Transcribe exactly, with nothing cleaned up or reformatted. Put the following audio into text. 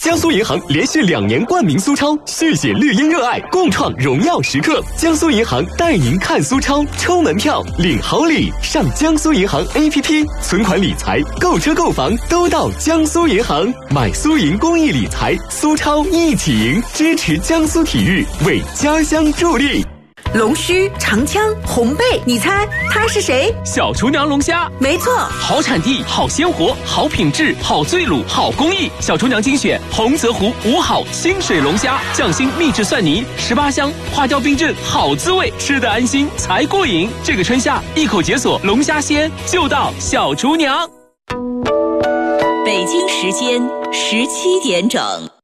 江苏银行连续两年冠名苏超，续写绿茵热爱，共创荣耀时刻。江苏银行带您看苏超，抽门票领好礼，上江苏银行 A P P， 存款理财、购车购房都到江苏银行，买苏银公益理财，苏超一起赢，支持江苏体育，为家乡助力。 龙须、长枪、红背，你猜它是谁？ 小厨娘龙虾， 没错， 好产地，好鲜活，好品质，好醉卤，好工艺。小厨娘精选洪泽湖五好清水龙虾，匠心秘制蒜泥，十八香，花雕冰镇，好滋味，吃得安心才过瘾。这个春夏，一口解锁龙虾鲜，就到小厨娘。 北京时间十七点整。